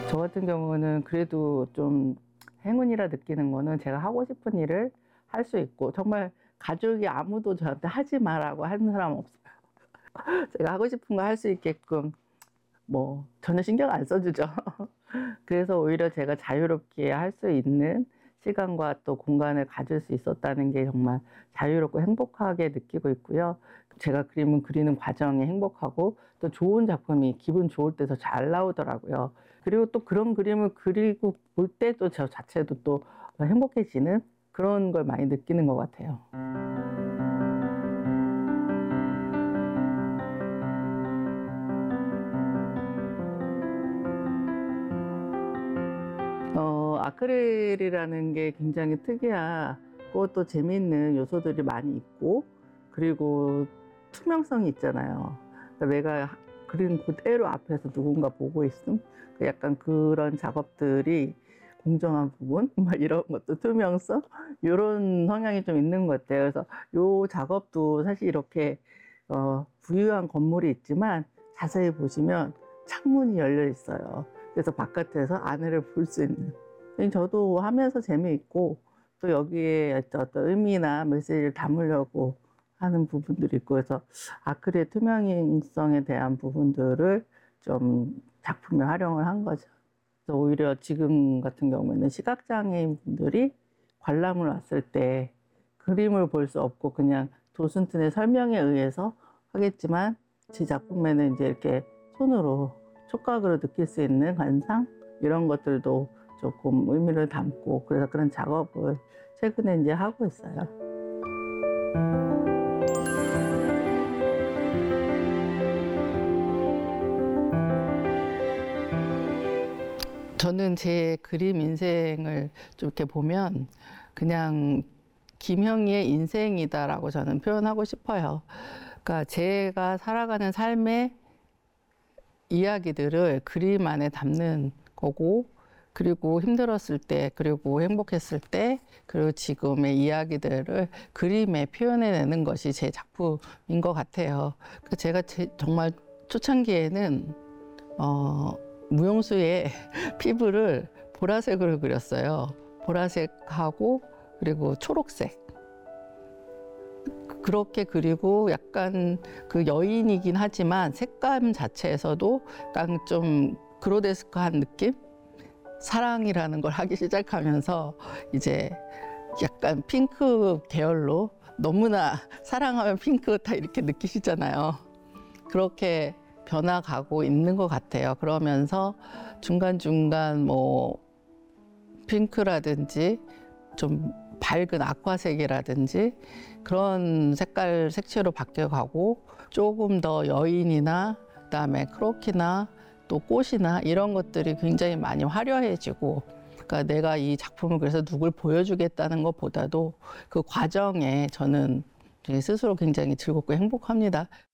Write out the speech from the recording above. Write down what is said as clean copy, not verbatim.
저 같은 경우는 그래도 좀 행운이라 느끼는 거는 제가 하고 싶은 일을 할 수 있고, 정말 가족이 아무도 저한테 하지 마라고 하는 사람 없어요. 제가 하고 싶은 거 할 수 있게끔 뭐 전혀 신경 안 써주죠. 그래서 오히려 제가 자유롭게 할 수 있는 시간과 또 공간을 가질 수 있었다는 게 정말 자유롭고 행복하게 느끼고 있고요. 제가 그림을 그리는 과정이 행복하고 또 좋은 작품이 기분 좋을 때 더 잘 나오더라고요. 그리고 또 그런 그림을 그리고 볼 때도 저 자체도 또 행복해지는 그런 걸 많이 느끼는 것 같아요. 아크릴이라는 게 굉장히 특이하고 또 재미있는 요소들이 많이 있고, 그리고 투명성이 있잖아요. 그러니까 내가 그린 그대로 앞에서 누군가 보고 있음, 약간 그런 작업들이 공정한 부분, 막 이런 것도 투명성, 이런 성향이 좀 있는 것 같아요. 그래서 요 작업도 사실 이렇게 부유한 건물이 있지만 자세히 보시면 창문이 열려 있어요. 그래서 바깥에서 안을 볼 수 있는. 저도 하면서 재미있고 또 여기에 어떤 의미나 메시지를 담으려고 하는 부분들이 있고, 그래서 아크릴 투명성에 대한 부분들을 좀 작품에 활용을 한 거죠. 그래서 오히려 지금 같은 경우에는 시각장애인 분들이 관람을 왔을 때 그림을 볼 수 없고 그냥 도슨튼의 설명에 의해서 하겠지만, 제 작품에는 이제 이렇게 손으로 촉각으로 느낄 수 있는 관상, 이런 것들도 조금 의미를 담고, 그래서 그런 작업을 최근에 이제 하고 있어요. 저는 제 그림 인생을 좀 이렇게 보면 그냥 김형희의 인생이다라고 저는 표현하고 싶어요. 그러니까 제가 살아가는 삶의 이야기들을 그림 안에 담는 거고, 그리고 힘들었을 때, 그리고 행복했을 때, 그리고 지금의 이야기들을 그림에 표현해내는 것이 제 작품인 것 같아요. 제가 정말 초창기에는 무용수의 피부를 보라색으로 그렸어요. 보라색하고 그리고 초록색. 그렇게 그리고 약간 그 여인이긴 하지만 색감 자체에서도 약간 좀 그로데스크한 느낌? 사랑이라는 걸 하기 시작하면서 이제 약간 핑크 계열로, 너무나 사랑하면 핑크 다 이렇게 느끼시잖아요. 그렇게 변화가고 있는 것 같아요. 그러면서 중간중간 뭐 핑크라든지 좀 밝은 아쿠아색이라든지 그런 색깔 색채로 바뀌어가고, 조금 더 여인이나 그다음에 크로키나 또 꽃이나 이런 것들이 굉장히 많이 화려해지고, 그러니까 내가 이 작품을 그래서 누굴 보여주겠다는 것보다도 그 과정에 저는 스스로 굉장히 즐겁고 행복합니다.